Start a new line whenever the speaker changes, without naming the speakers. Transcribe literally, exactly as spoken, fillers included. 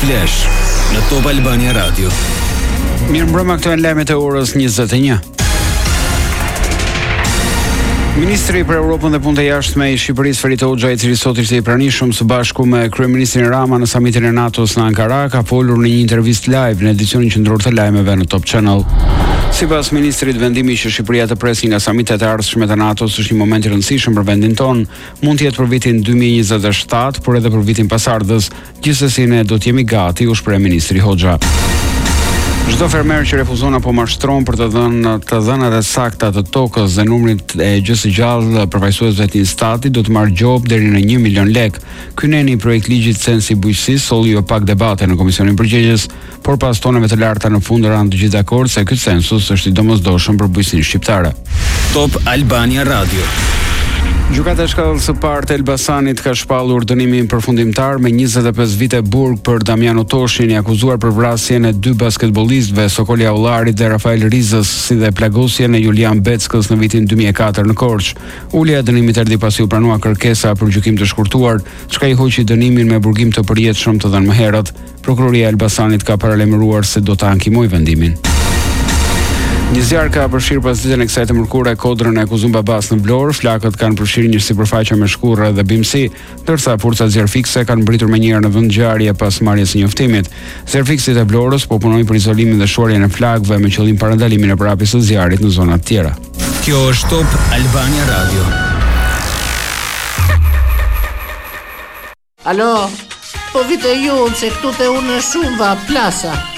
Flash në Top Albania Radio.
Mirëmbrëma, këto janë lajmet e orës njëzet e një. Ministri për Europën dhe Punët e Jashtme i Shqipërisë Ferit Hoxha, i cili sot ishte i pranishëm së bashku me kryeministrin Rama në samitin e NATO-s në Ankara, ka folur në një intervistë live në edicionin qendror të lajmeve në Top Channel. Sipas ministrit, vendimi që Shqipëria të presë nga samitet e ardhshme të NATO-s është një moment i rëndësishëm për vendin ton. Mund të jetë për vitin dy mijë e njëzet e shtat, por edhe për vitin pasardhës. Gjithsesi ne do të jemi gati, u shpreh ministri Hoxha. Çdo fermer që refuzon apo mashtron për të dhënë të dhënat e sakta të tokës dhe numrit e gjysë gjallë përfaqësuesve të instatit do të marrë gjop deri në një milion lek. Ky neni i projekt ligjit censi bujqësisë solli jo pak debate në Komisionin Përgjegjës, por pas toneve të larta në fund ranë të gjithë dakord se ky census është i domosdoshëm për bujqësinë shqiptare.
Top Albania Radio.
Gjykata e shkallës së parë të Elbasanit ka shpallur dënimin përfundimtar me njëzet e pesë vite burg për Damiano Toshin, i akuzuar për vrasjen e dy basketbollistëve, Sokoli Aullarit dhe Rafael Rizës, si dhe plagosjen e Julian Beckës në vitin dy mijë e katër në Korç. Ulja e dënimit erdhi pasi u pranua kërkesa për gjykim të shkurtuar, çka i hoqi dënimin me burgim të përjetshëm të dhënë më herët. Prokuroria e Elbasanit ka paralajmëruar se do ta ankimojë vendimin. Një zjarr ka përfshirë pas ditën e kësaj të mërkure kodrën e akuzum babas në Vlorë. Flakët kanë përfshirë një sipërfaqe me shkurrë dhe bimësi, ndërsa forcat zjarfikse kanë mbritur menjëherë në vend ngjarje pas marrjes së njoftimit. Zjarfikësit e Vlorës po punojnë për izolimin dhe shuarjen e flakëve me qëllim parandalimin e prapjes së zjarrit në zona të tjera.
Kjo është Top Albania Radio.
Alo, po vite ju se këtu te unë shumë va plasa.